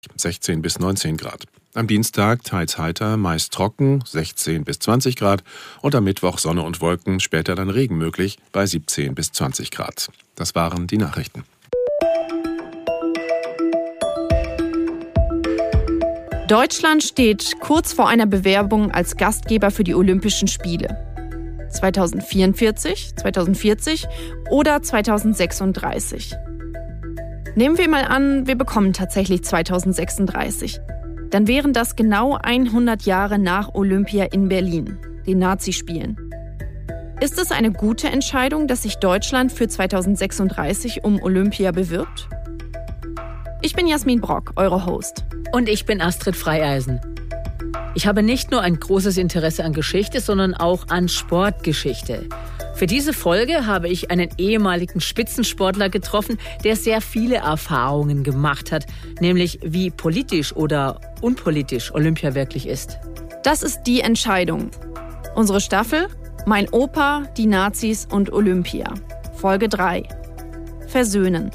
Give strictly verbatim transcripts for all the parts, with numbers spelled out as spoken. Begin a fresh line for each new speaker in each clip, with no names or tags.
sechzehn bis neunzehn Grad. Am Dienstag teils heiter, meist trocken, sechzehn bis zwanzig Grad. Und am Mittwoch Sonne und Wolken, später dann Regen möglich bei siebzehn bis zwanzig Grad. Das waren die Nachrichten.
Deutschland steht kurz vor einer Bewerbung als Gastgeber für die Olympischen Spiele. zweitausendvierundvierzig, zweitausendvierzig oder zweitausendsechsunddreißig. Nehmen wir mal an, wir bekommen tatsächlich zweitausendsechsunddreißig. Dann wären das genau hundert Jahre nach Olympia in Berlin, den Nazispielen. Ist es eine gute Entscheidung, dass sich Deutschland für zweitausendsechsunddreißig um Olympia bewirbt? Ich bin Jasmin Brock, eure Host.
Und ich bin Astrid Freieisen. Ich habe nicht nur ein großes Interesse an Geschichte, sondern auch an Sportgeschichte. Für diese Folge habe ich einen ehemaligen Spitzensportler getroffen, der sehr viele Erfahrungen gemacht hat, nämlich wie politisch oder unpolitisch Olympia wirklich ist.
Das ist die Entscheidung. Unsere Staffel: Mein Opa, die Nazis und Olympia. Folge drei. Versöhnen.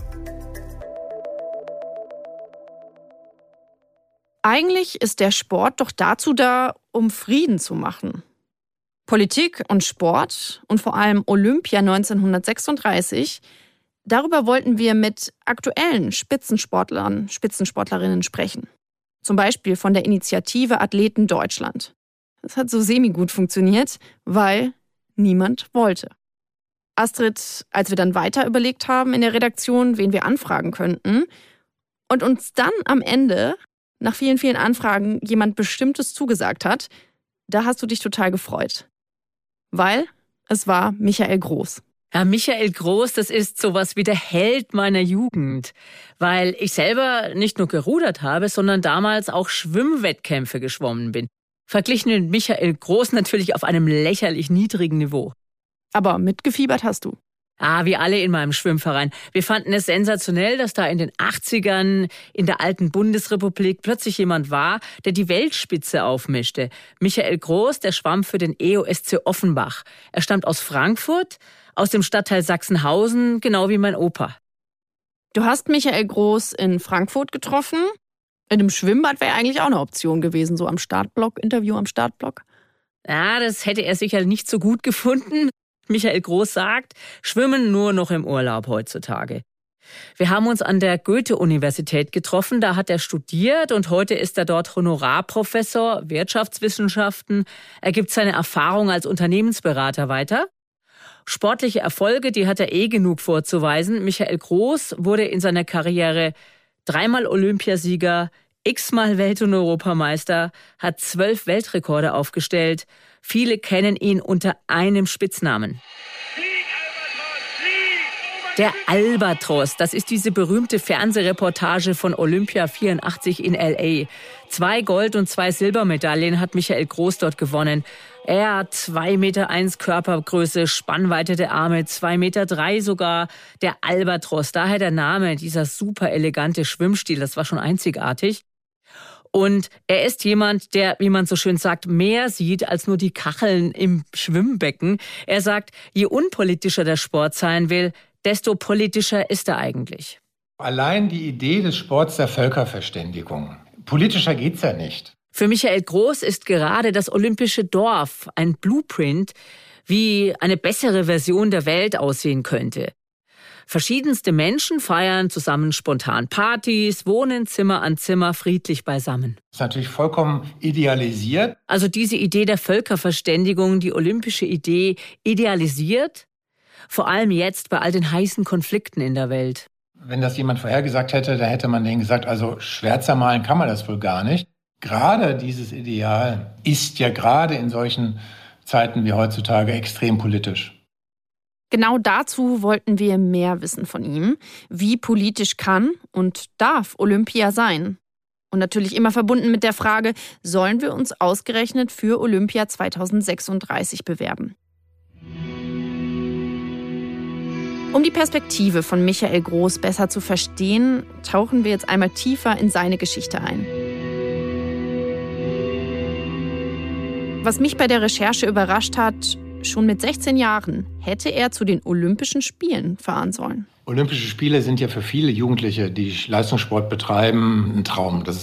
Eigentlich ist der Sport doch dazu da, um Frieden zu machen. Politik und Sport und vor allem Olympia neunzehnhundertsechsunddreißig, darüber wollten wir mit aktuellen Spitzensportlern, Spitzensportlerinnen sprechen. Zum Beispiel von der Initiative Athleten Deutschland. Das hat so semi-gut funktioniert, weil niemand wollte. Astrid, als wir dann weiter überlegt haben in der Redaktion, wen wir anfragen könnten, und uns dann am Ende nach vielen, vielen Anfragen jemand Bestimmtes zugesagt hat, da hast du dich total gefreut. Weil es war Michael Groß.
Ja, Michael Groß, das ist sowas wie der Held meiner Jugend. Weil ich selber nicht nur gerudert habe, sondern damals auch Schwimmwettkämpfe geschwommen bin. Verglichen mit Michael Groß natürlich auf einem lächerlich niedrigen Niveau.
Aber mitgefiebert hast du.
Ah, wie alle in meinem Schwimmverein. Wir fanden es sensationell, dass da in den achtzigern in der alten Bundesrepublik plötzlich jemand war, der die Weltspitze aufmischte. Michael Groß, der schwamm für den E O S C Offenbach. Er stammt aus Frankfurt, aus dem Stadtteil Sachsenhausen, genau wie mein Opa.
Du hast Michael Groß in Frankfurt getroffen. In einem Schwimmbad wäre eigentlich auch eine Option gewesen, so am Startblock, Interview am Startblock.
Ja, das hätte er sicher nicht so gut gefunden. Michael Groß sagt, Schwimmen nur noch im Urlaub heutzutage. Wir haben uns an der Goethe-Universität getroffen, da hat er studiert und heute ist er dort Honorarprofessor Wirtschaftswissenschaften. Er gibt seine Erfahrung als Unternehmensberater weiter. Sportliche Erfolge, die hat er eh genug vorzuweisen. Michael Groß wurde in seiner Karriere dreimal Olympiasieger, x-mal Welt- und Europameister, hat zwölf Weltrekorde aufgestellt. Viele kennen ihn unter einem Spitznamen. Der Albatros, das ist diese berühmte Fernsehreportage von Olympia vierundachtzig in L A. Zwei Gold- und zwei Silbermedaillen hat Michael Groß dort gewonnen. Er hat zwei Meter eins Körpergröße, Spannweite der Arme, zwei Meter drei sogar. Der Albatros, daher der Name, dieser super elegante Schwimmstil, das war schon einzigartig. Und er ist jemand, der, wie man so schön sagt, mehr sieht als nur die Kacheln im Schwimmbecken. Er sagt, je unpolitischer der Sport sein will, desto politischer ist er eigentlich.
Allein die Idee des Sports der Völkerverständigung. Politischer geht's ja nicht.
Für Michael Groß ist gerade das olympische Dorf ein Blueprint, wie eine bessere Version der Welt aussehen könnte. Verschiedenste Menschen feiern zusammen spontan Partys, wohnen Zimmer an Zimmer friedlich beisammen.
Das ist natürlich vollkommen idealisiert.
Also diese Idee der Völkerverständigung, die olympische Idee, idealisiert, vor allem jetzt bei all den heißen Konflikten in der Welt.
Wenn das jemand vorhergesagt hätte, dann hätte man denen gesagt, also schwärzer malen kann man das wohl gar nicht. Gerade dieses Ideal ist ja gerade in solchen Zeiten wie heutzutage extrem politisch.
Genau dazu wollten wir mehr wissen von ihm. Wie politisch kann und darf Olympia sein? Und natürlich immer verbunden mit der Frage, sollen wir uns ausgerechnet für Olympia zweitausendsechsunddreißig bewerben? Um die Perspektive von Michael Groß besser zu verstehen, tauchen wir jetzt einmal tiefer in seine Geschichte ein. Was mich bei der Recherche überrascht hat, schon mit sechzehn Jahren hätte er zu den Olympischen Spielen fahren sollen.
Olympische Spiele sind ja für viele Jugendliche, die Leistungssport betreiben, ein Traum. Das